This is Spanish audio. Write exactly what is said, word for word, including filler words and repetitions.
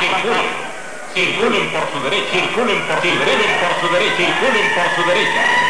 circulen, circulen por su derecha, circulen por su derecha, circulen por su derecha, circulen por su derecha.